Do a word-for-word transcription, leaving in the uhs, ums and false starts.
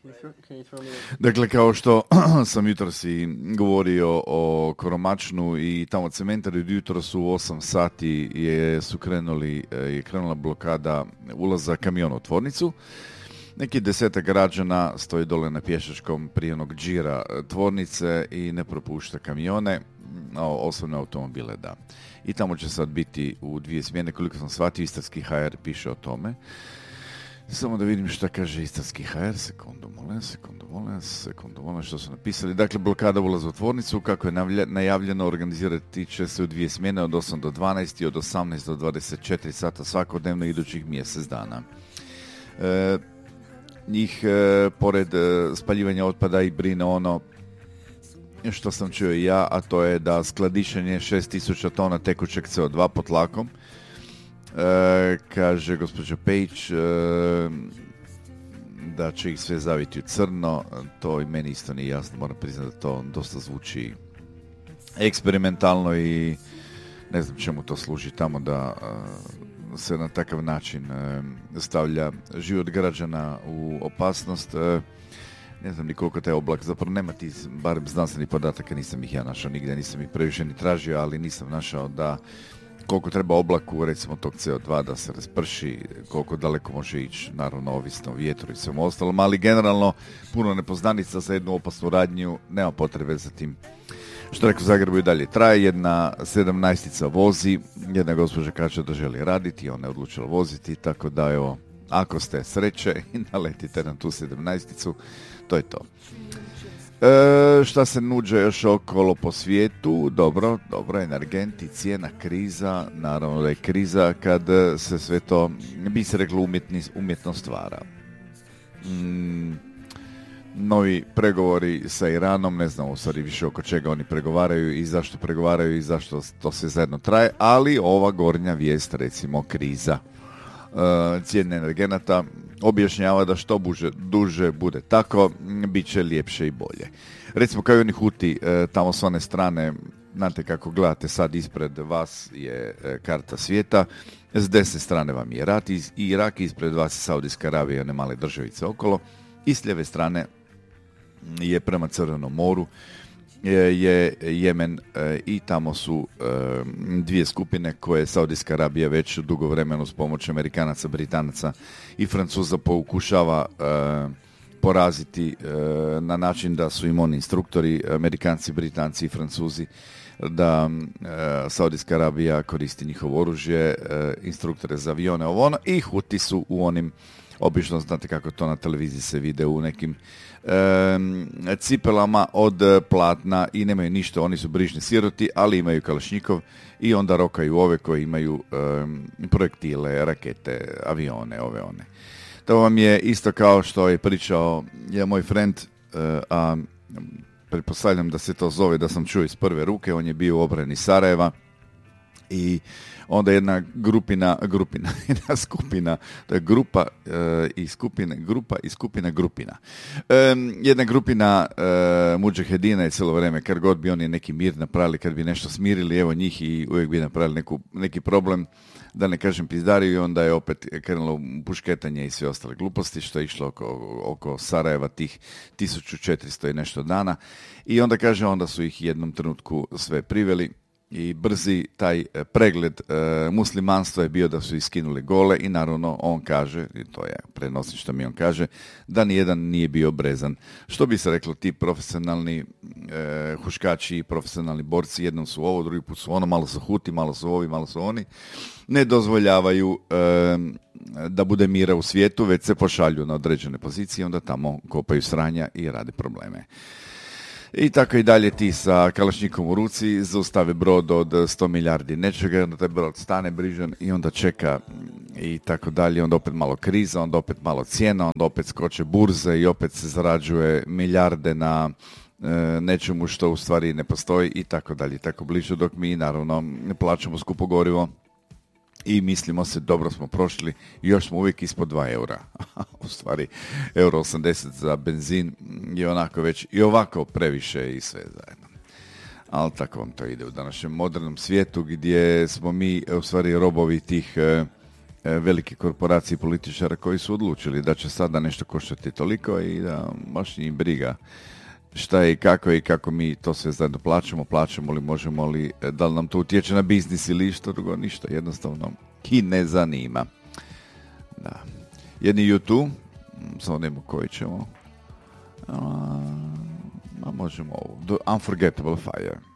Dakle, kao što sam jutros i govorio o Koromačnu i tamo cementari, jutros u osam sati je, su krenuli, je krenula blokada ulaza kamiona u tvornicu. Neki desetak građana stoji dole na pješačkom prije onog džira tvornice i ne propušta kamione, osobne automobile, da. I tamo će sad biti u dvije smjene, koliko sam shvatio, Istarski ha er piše o tome. Samo da vidim šta kaže Istarski ha er, sekundu molim, sekundu molim, sekundu molim, što su napisali. Dakle, blokada ulaza u tvornicu, kako je najavljeno, organizirati će se u dvije smjene od osam do dvanaest i od osamnaest do dvadeset četiri sata svakodnevno idućih mjesec dana. E, njih, e, pored e, spaljivanja otpada i brine ono što sam čuo i ja, a to je da skladištenje šest tisuća tona tekućeg ce o dva pod tlakom. E, kaže gospođa Pejić e, da će ih sve zaviti u crno. To i meni isto nije jasno, moram priznati da to dosta zvuči eksperimentalno i ne znam čemu to služi tamo da e, se na takav način e, stavlja život građana u opasnost. E, ne znam ni koliko taj oblak, zapravo nema ti barem znanstvenih podataka, nisam ih ja našao nigdje, nisam ih previše ni tražio, ali nisam našao da koliko treba oblaku, recimo tog ce o dva da se rasprši, koliko daleko može ići, naravno ovisno o vjetru i svemu ostalom, ali generalno puno nepoznanica za jednu opasnu radnju, nema potrebe za tim. Što rekao, u Zagrebu i dalje traje, jedna sedamnaestica vozi, jedna gospođa kaže da želi raditi, ona je odlučila voziti, tako da evo, ako ste sreće i naletite na tu sedamnaesticu, to je to. E, šta se nuđe još okolo po svijetu? Dobro, dobro, energenti, cijena, kriza, naravno da je kriza kad se sve to, bi se reklo, umjetni, umjetno stvara. Mm, novi pregovori sa Iranom, ne znam u stvari više oko čega oni pregovaraju i zašto pregovaraju i zašto to sve zajedno traje, ali ova gornja vijest, recimo kriza, e, cijene energenata, objašnjava da što buže, duže bude tako, bit će ljepše i bolje. Recimo kao i oni Huti, e, tamo s one strane, znate kako gledate sad ispred vas je e, karta svijeta, s desne strane vam je Irak, iz, Irak ispred vas je Saudijska Arabija i one male državice okolo, i s lijeve strane je prema Crvenom moru je Jemen e, i tamo su e, dvije skupine koje Saudijska Arabija već dugo vremena s pomoć Amerikanaca, Britanaca i Francuza pokušava e, poraziti e, na način da su im oni instruktori, Amerikanci, Britanci i Francuzi, da e, Saudijska Arabija koristi njihovo oružje, e, instruktore za avione, ovo ono, i Huti su u onim, obično znate kako to na televiziji se vide, u nekim E, cipelama od platna i nemaju ništa, oni su brižni siroti, ali imaju kalašnjikov i onda rokaju ove koji imaju e, projektile, rakete, avione, ove one. To vam je isto kao što je pričao je moj friend, e, a pretpostavljam da se to zove, da sam čuo iz prve ruke, on je bio u obrani Sarajeva i onda jedna grupina, grupina, jedna skupina, to je grupa e, i skupina, grupa i skupina grupina. E, jedna grupina e, mudžahedina je cijelo vrijeme, kad god bi oni neki mir napravili, kad bi nešto smirili, evo njih i uvijek bi napravili neku, neki problem, da ne kažem pizdariju, i onda je opet krenulo pušketanje i sve ostale gluposti, što je išlo oko, oko Sarajeva tih tisuću četiristo i nešto dana. I onda kaže, onda su ih jednom trenutku sve priveli, i brzi taj pregled e, muslimanstva je bio da su iskinuli gole i naravno on kaže, i to je prenosi što mi on kaže, da nijedan nije bio brezan. Što bi se reklo, ti profesionalni e, huškači i profesionalni borci, jednom su ovo, drugi put su ono, malo su Huti, malo su ovi, malo su oni, ne dozvoljavaju e, da bude mira u svijetu, već se pošalju na određene pozicije, onda tamo kopaju sranja i rade probleme. I tako i dalje ti sa kalašnjikom u ruci zaustave brod od sto milijardi nečega, onda taj brod stane brižan i onda čeka i tako dalje, onda opet malo kriza, onda opet malo cijena, onda opet skoče burze i opet se zarađuje milijarde na e, nečemu što u stvari ne postoji i tako dalje, tako bliže, dok mi naravno plaćamo skupo gorivo i mislimo se dobro smo prošli, još smo uvijek ispod dva eura. U stvari, euro osamdeset za benzin je onako već i ovako previše i sve zajedno. Ali tako vam to ide u današnjem modernom svijetu gdje smo mi u stvari robovi tih e, velike korporacije i političara koji su odlučili da će sada nešto koštati toliko i da baš njih briga šta je i kako je i kako mi to sve zajedno plaćamo, plaćamo li, možemo li, da li nam to utječe na biznis ili što drugo, ništa, jednostavno ih ne zanima. Da. Jedni YouTube, samo nemo koji ćemo, a, a možemo ovo, The Unforgettable Fire.